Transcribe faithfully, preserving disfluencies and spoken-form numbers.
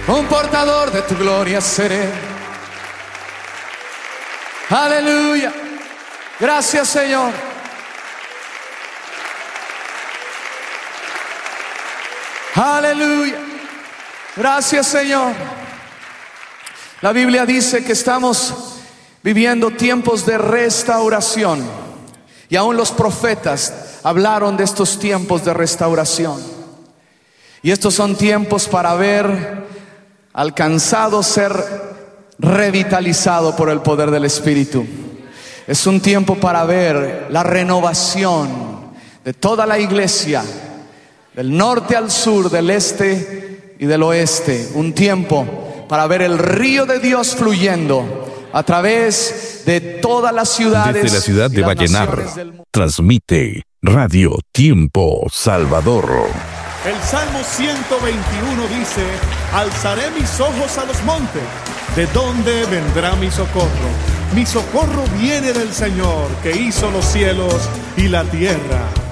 un portador de tu gloria seré. Aleluya. Gracias, Señor. Aleluya. Gracias, Señor. La Biblia dice que estamos viviendo tiempos de restauración. Y aún los profetas hablaron de estos tiempos de restauración. Y estos son tiempos para haber alcanzado ser revitalizado por el poder del Espíritu. Es un tiempo para ver la renovación de toda la iglesia, del norte al sur, del este y del oeste. Un tiempo para ver el río de Dios fluyendo a través de todas las ciudades. Desde la ciudad de Vallenar, transmite Radio Tiempo Salvador. El Salmo ciento veintiuno dice: alzaré mis ojos a los montes, ¿de dónde vendrá mi socorro? Mi socorro viene del Señor, que hizo los cielos y la tierra.